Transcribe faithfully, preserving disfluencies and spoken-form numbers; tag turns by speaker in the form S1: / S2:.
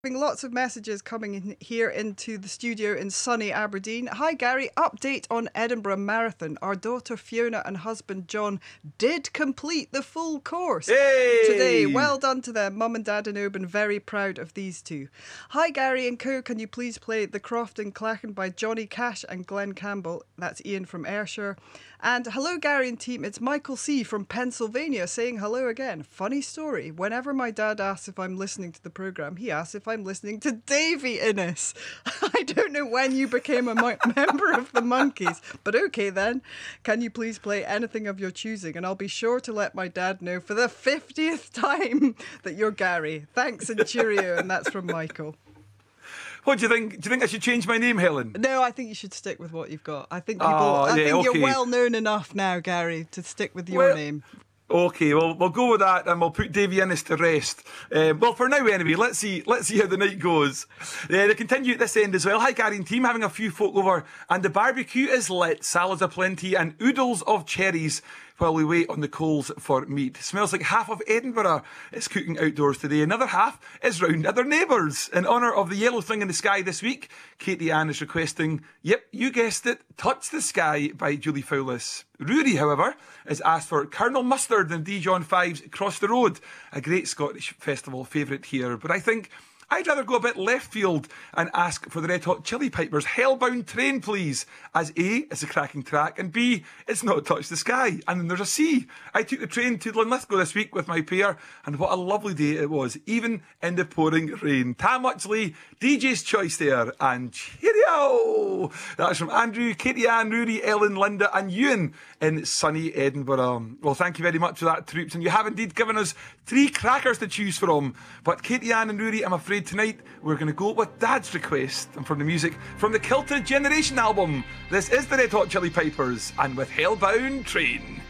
S1: Lots of messages coming in here into the studio in sunny Aberdeen. Hi Gary, update on Edinburgh Marathon. Our daughter Fiona and husband John did complete the full course
S2: Hey!
S1: today. Well done to them. Mum and Dad in Oban very proud of these two. Hi Gary and co, can you please play The Croft in Clachan by Johnny Cash and Glenn Campbell? That's Ian from Ayrshire. And hello Gary and team, it's Michael C from Pennsylvania saying hello again. Funny story, whenever my dad asks if I'm listening to the programme, he asks if I'm listening to Davy Innes. I don't know when you became a mo- member of the Monkees, but okay then. Can you please play anything of your choosing, and I'll be sure to let my dad know for the fiftieth time that you're Gary. Thanks and cheerio, and that's from Michael.
S2: What do you think? Do you think I should change my name, Helen?
S1: No, I think you should stick with what you've got. I think people.
S2: Oh,
S1: I
S2: yeah,
S1: think
S2: okay.
S1: you're well known enough now, Gary, to stick with your
S2: Well,
S1: name.
S2: Okay, well, we'll go with that and we'll put Davy Innes to rest. Um, well, for now anyway, let's see let's see how the night goes. Uh, they continue at this end as well. Hi, Gary and team, having a few folk over and the barbecue is lit, salads aplenty and oodles of cherries while we wait on the coals for meat. Smells like half of Edinburgh is cooking outdoors today. Another half is round at their neighbours. In honour of the yellow thing in the sky this week, Katie Ann is requesting, yep, you guessed it, Touch the Sky by Julie Fowlis. Rory, however, has asked for Colonel Mustard and D. John Five's Across the Road, a great Scottish festival favourite here. But I think I'd rather go a bit left field and ask for the Red Hot Chili Pipers' Hellbound Train, please. As A, it's a cracking track, and B, it's not Touch the Sky. And then there's a C. I took the train to Linlithgow this week with my pair, and what a lovely day it was, even in the pouring rain. Tam Muchley, D J's choice there, and cheerio! That's from Andrew, Katie Ann, Rory, Ellen, Linda, and Ewan in sunny Edinburgh. Well, thank you very much for that, troops, and you have indeed given us three crackers to choose from. But Katie Ann and Rory, I'm afraid tonight we're going to go with Dad's request, and from the music from the Kilted Generation album, this is the Red Hot Chili Pipers and with Hellbound Train.